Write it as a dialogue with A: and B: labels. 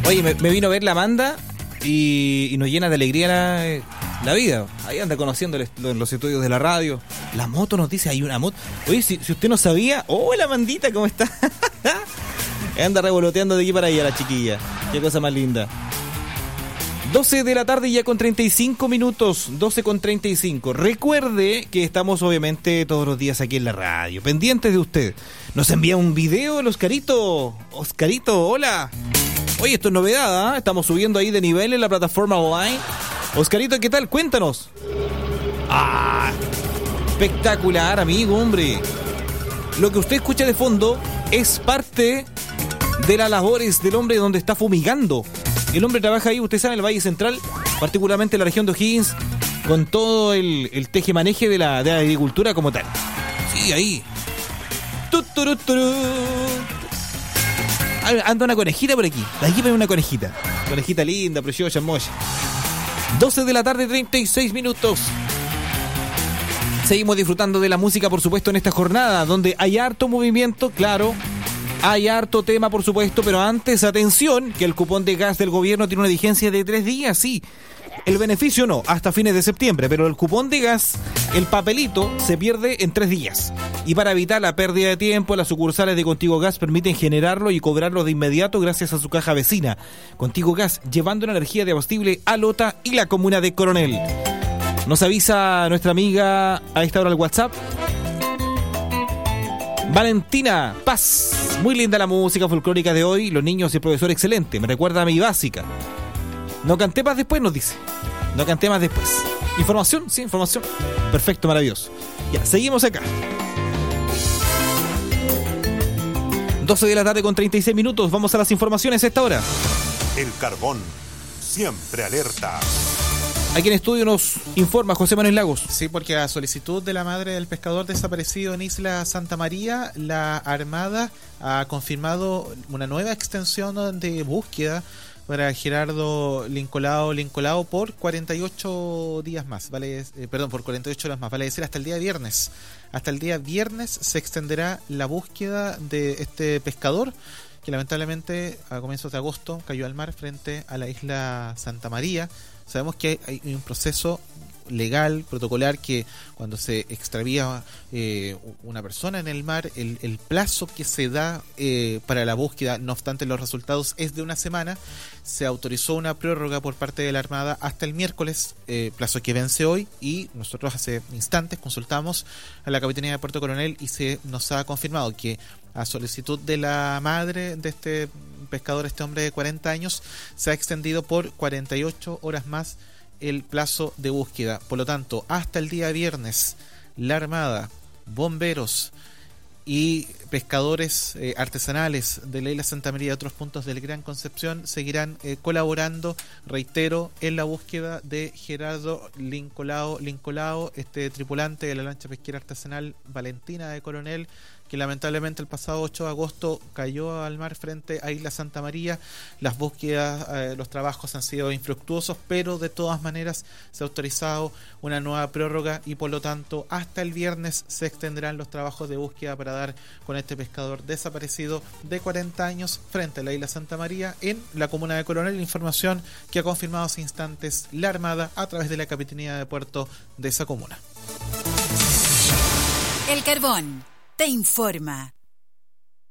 A: Oye, me vino a ver la Amanda y nos llena de alegría la vida. Ahí anda conociendo los estudios de la radio. La moto nos dice, hay una moto. Oye, si usted no sabía... ¡Oh, la Amandita, ¿cómo está? Anda revoloteando de aquí para allá la chiquilla. Qué cosa más linda. 12 de la tarde ya con 35 minutos, 12 con 35. Recuerde que estamos obviamente todos los días aquí en la radio, pendientes de usted. Nos envía un video el Oscarito. Oscarito, hola. Oye, esto es novedad, ¿eh? Estamos subiendo ahí de nivel en la plataforma online. Oscarito, ¿qué tal? Cuéntanos. ¡Ah! Espectacular, amigo, hombre. Lo que usted escucha de fondo es parte de las labores del hombre donde está fumigando. El hombre trabaja ahí, usted sabe, en el Valle Central, particularmente en la región de O'Higgins, con todo el tejemaneje de la agricultura como tal. Sí, ahí. Anda una conejita por aquí. De aquí viene una conejita. Conejita linda, preciosa, hermosa. 12 de la tarde, 36 minutos. Seguimos disfrutando de la música, por supuesto, en esta jornada, donde hay harto movimiento, claro. Hay harto tema, por supuesto, pero antes, atención, que el cupón de gas del gobierno tiene una vigencia de 3 días, sí. El beneficio no, hasta fines de septiembre, pero el cupón de gas, el papelito, se pierde en 3 días. Y para evitar la pérdida de tiempo, las sucursales de Contigo Gas permiten generarlo y cobrarlo de inmediato gracias a su caja vecina. Contigo Gas, llevando una energía de abastible a Lota y la comuna de Coronel. Nos avisa nuestra amiga a esta hora al WhatsApp. Valentina Paz, muy linda la música folclórica de hoy. Los niños y el profesor excelente, me recuerda a mi básica. No canté más después, nos dice. No canté más después. ¿Información? Sí, información. Perfecto, maravilloso. Ya, seguimos acá. 12 de la tarde con 36 minutos. Vamos a las informaciones a esta hora.
B: El carbón, siempre alerta.
A: Aquí en estudio nos informa José Manuel Lagos.
C: Sí, porque a solicitud de la madre del pescador desaparecido en Isla Santa María, la Armada ha confirmado una nueva extensión de búsqueda para Gerardo Lincolao por 48 días más, por 48 horas más, vale decir hasta el día viernes. Hasta el día viernes se extenderá la búsqueda de este pescador que lamentablemente a comienzos de agosto cayó al mar frente a la Isla Santa María. Sabemos que hay un proceso legal, protocolar, que cuando se extravía una persona en el mar, el plazo que se da para la búsqueda, no obstante los resultados, es de 1 semana. Se autorizó una prórroga por parte de la Armada hasta el miércoles, plazo que vence hoy, y nosotros hace instantes consultamos a la Capitanía de Puerto Coronel y se nos ha confirmado que a solicitud de la madre de este pescador, este hombre de 40 años, se ha extendido por 48 horas más el plazo de búsqueda. Por lo tanto, hasta el día viernes, la Armada, bomberos y pescadores artesanales de la Isla Santa María y otros puntos del Gran Concepción seguirán colaborando, reitero, en la búsqueda de Gerardo Lincolao, este tripulante de la lancha pesquera artesanal Valentina de Coronel, que lamentablemente el pasado 8 de agosto cayó al mar frente a Isla Santa María. Las búsquedas, los trabajos han sido infructuosos, pero de todas maneras se ha autorizado una nueva prórroga y por lo tanto hasta el viernes se extenderán los trabajos de búsqueda para dar con este pescador desaparecido de 40 años frente a la Isla Santa María en la comuna de Coronel. Información que ha confirmado hace instantes la Armada a través de la Capitanía de Puerto de esa comuna.
D: El Carbón te informa.